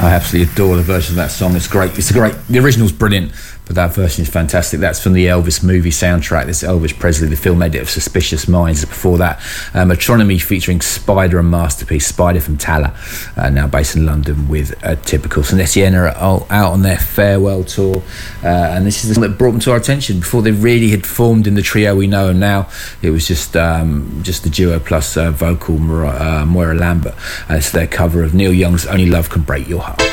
I absolutely adore the version of that song. It's great. The original's brilliant, but that version is fantastic. That's from the Elvis movie soundtrack. This Elvis Presley, the film edit of Suspicious Minds. Before that, Metronomy featuring Spider and Masterpiece, Spider from Tala, now based in London with Typical. So Sienna are out on their farewell tour, and this is the song that brought them to our attention. Before they really had formed in the trio we know them now, it was just the duo plus vocal Moira Lambert. It's their cover of Neil Young's Only Love Can Break Your Heart.